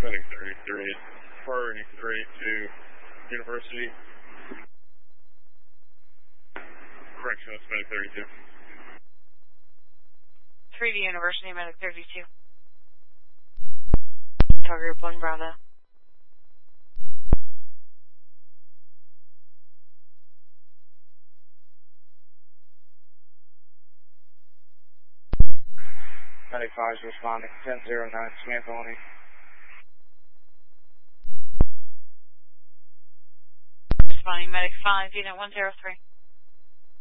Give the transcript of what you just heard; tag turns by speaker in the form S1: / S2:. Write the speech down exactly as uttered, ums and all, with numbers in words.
S1: Medic thirty-three, referring three to University. Correction, that's Medic thirty-two.
S2: three to University, Medic thirty-two. Tower Group one, Bravo.
S3: Medic five is responding, ten zero nine, Samantha Loney.
S2: Responding, Medic five, unit one zero three.